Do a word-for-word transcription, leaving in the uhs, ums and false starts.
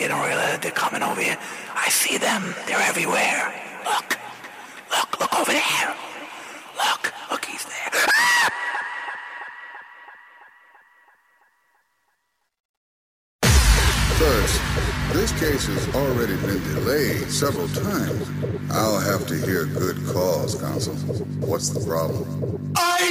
getting real. They're coming over here. I see them. They're everywhere. Look. Look. Look over there. Look. Look, he's there. Ah! First, this case has already been delayed several times. I'll have to hear good cause, counsel. What's the problem?